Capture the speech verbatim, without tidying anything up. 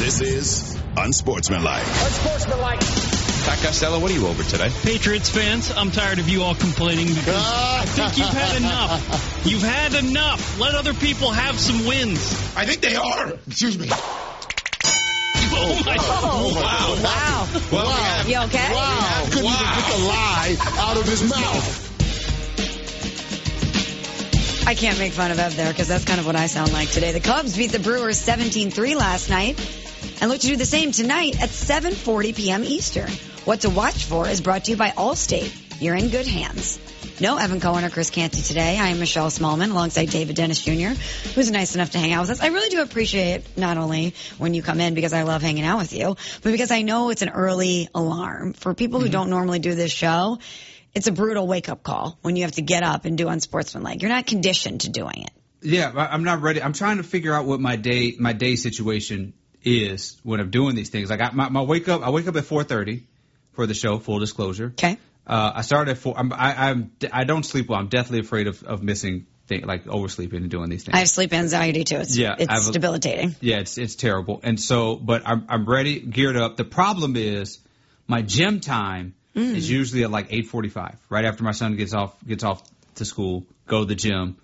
This is Unsportsmanlike. Unsportsmanlike. Pat Costello, what are you over today? Patriots fans, I'm tired of you all complaining because I think you've had enough. You've had enough. Let other people have some wins. I think they are. Excuse me. Oh, my Oh, wow. wow. Well, wow. we have- You okay? Wow. Couldn't Wow. even get the lie out of his mouth. I can't make fun of Ev there because that's kind of what I sound like today. The Cubs beat the Brewers seventeen three last night and look to do the same tonight at seven forty p.m. Eastern. What to watch for is brought to you by Allstate. You're in good hands. No Evan Cohen or Chris Canty today. I am Michelle Smallman alongside David Dennis Junior, who's nice enough to hang out with us. I really do appreciate not only when you come in because I love hanging out with you, but because I know it's an early alarm. For people who don't normally do this show, it's a brutal wake-up call when you have to get up and do Unsportsmanlike. You're not conditioned to doing it. Yeah, I- I'm not ready. I'm trying to figure out what my day my day situation is when I'm doing these things. Like I, my, my wake up, I wake up at four thirty for the show. Full disclosure. Okay. Uh, I started at four. I'm, I, I'm I don't sleep well. I'm deathly afraid of, of missing things, like oversleeping and doing these things. I have sleep anxiety too. It's, Yeah, I have it's a- debilitating. Yeah, it's it's terrible. And so, but I'm I'm ready, geared up. The problem is my gym time Mm. is usually at like eight forty-five, right after my son gets off gets off to school. Go to the gym.